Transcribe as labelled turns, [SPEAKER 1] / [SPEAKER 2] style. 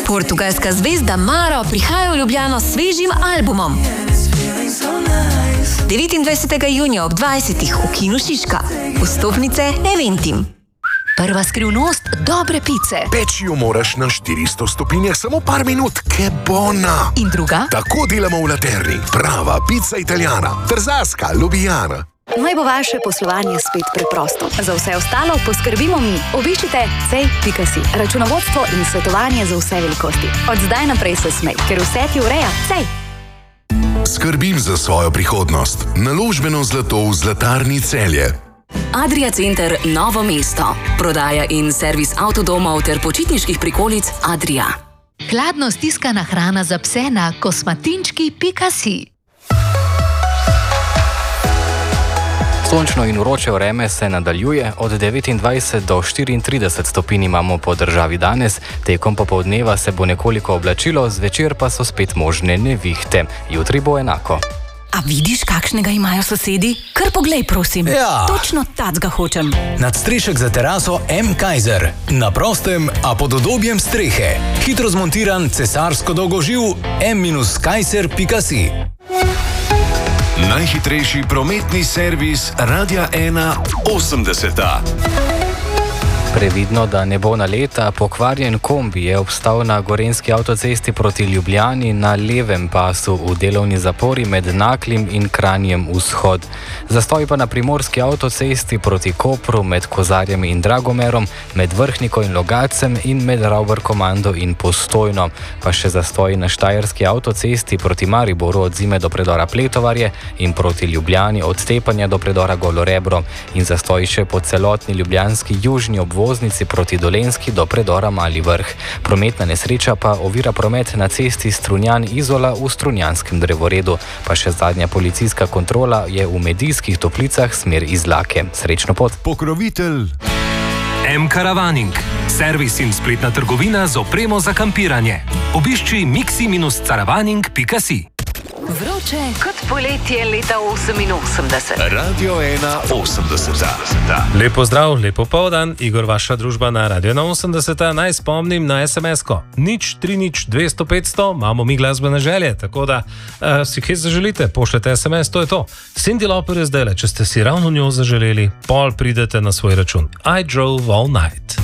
[SPEAKER 1] Portugalska zvezda Maro prihaja v Ljubljano s svežim albumom. 29. junija ob 20. v Kinu Šiška. Vstopnice Eventim.
[SPEAKER 2] Prva skrivnost dobre pice.
[SPEAKER 3] Peči jo moraš na 400 stopinjah samo par minut, ke bona.
[SPEAKER 2] In druga?
[SPEAKER 3] Tako delamo v Laterni. Prava pica italijana. Trzaska, Ljubljana.
[SPEAKER 4] Naj bo vaše poslovanje spet preprosto. Za vse ostalo poskrbimo mi. Obiščite cej.si. Računovodstvo in svetovanje za vse velikosti. Od zdaj naprej se smej, ker vse ti ureja Cej.
[SPEAKER 3] Skrbim za svojo prihodnost. Naložbeno zlato v Zlatarni Celje.
[SPEAKER 5] Adria Center Novo mesto. Prodaja in servis avtodomov ter počitniških prikolic Adria.
[SPEAKER 2] Hladno stiskana hrana za pse na kosmatinčki.si.
[SPEAKER 6] Sončno in vroče vreme se nadaljuje, od 29 do 34 stopinj imamo po državi danes, tekom popoldneva se bo nekoliko oblačilo, zvečer pa so spet možne nevihte. Jutri bo enako.
[SPEAKER 4] A vidiš, kakšnega imajo sosedi? Kar poglej, prosim.
[SPEAKER 7] Ja.
[SPEAKER 4] Točno tacga hočem.
[SPEAKER 7] Nadstrešek za teraso M. Kaiser. Na prostem, a pod udobjem strehe. Hitro zmontiran cesarsko dolgoživ m-kaiser.si.
[SPEAKER 8] Najhitrejši prometni servis Radia 1 80.
[SPEAKER 6] Previdno, da ne bo naleta, pokvarjen kombi je obstal na gorenjski avtocesti proti Ljubljani na levem pasu v delovni zapori med Naklim in Kranjem vzhod. Zastoj pa na primorski avtocesti proti Kopru med Kozarjem in Dragomerom, med Vrhniko in Logacem in med Ravberkomando in Postojno. Pa še zastoj na štajerski avtocesti proti Mariboru od Zime do predora Pletovarje in proti Ljubljani od Tepanja do predora Golorebro in zastoj še po celotni ljubljanski južni obvoznici proti Dolenjski do predora Mali Vrh. Prometna nesreča pa ovira promet na cesti Strunjan-Izola v Strunjanskem drevoredu. Pa še zadnja policijska kontrola je v Medijskih Toplicah smer Izlake. Srečno pot.
[SPEAKER 8] Pokrovitelj M-Caravaning. Servis in spletna trgovina z opremo za kampiranje. Obišči mixi-caravaning.si.
[SPEAKER 2] Vroče kot poletje leta 88.
[SPEAKER 8] Radio 1 80.
[SPEAKER 9] Lepo zdrav, lepo povdan, Igor, vaša družba na Radio 80. Naj spomnim na SMS-ko. 030 imamo mi glasbene želje, tako da si kaj zaželite, pošljete SMS, to je to. Cyndi Lauper je zdajle, če ste si ravno njo zaželeli, pol pridete na svoj račun. I drove all night.